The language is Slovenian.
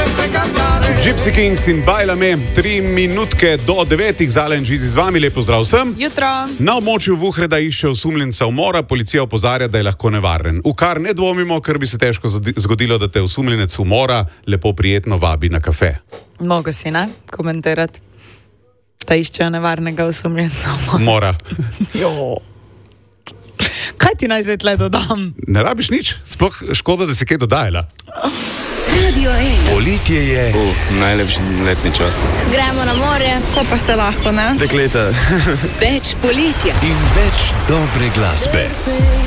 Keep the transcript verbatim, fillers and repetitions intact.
Gypsy Kings in Bajlame, tri minutke do devetih, Zalen Žizi z vami, lepo zdrav vsem. Jutro. Na območju Vuhreda išče osumljenca umora, policija opozarja, da je lahko nevaren. V kar ne dvomimo, ker bi se težko zgodilo, da te osumljenec umora lepo prijetno vabi na kafe. Mogo si, ne, komentirati, da iščejo nevarnega osumljenca Umora. Jo. Kaj ti naj zdaj tle dodam? Ne rabiš nič, sploh škoda, da si kaj dodajala. Radio ena. Poletje je. Uh, najlepši letni čas. Gremo na morje, ko pa se lahko, ne? Dekleta. Več poletja. In več dobre glasbe.